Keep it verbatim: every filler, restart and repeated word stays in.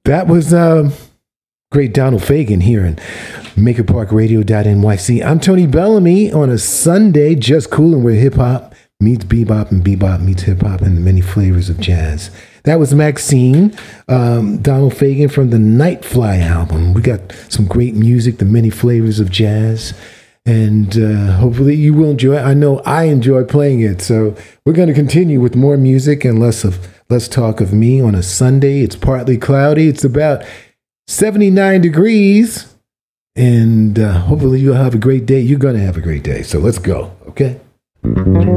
That was um, great Donald Fagen here in maker park radio dot N Y C. I'm Tony Bellamy on a Sunday, just cooling where hip hop meets bebop and bebop meets hip hop and the many flavors of jazz. That was Maxine, um, Donald Fagen from the Nightfly album. We got some great music, the many flavors of jazz. And uh, hopefully you will enjoy it. I know I enjoy playing it. So we're going to continue with more music and less of less talk of me on a Sunday. It's partly cloudy. It's about seventy-nine degrees. And uh, hopefully you'll have a great day. You're going to have a great day. So let's go. Okay.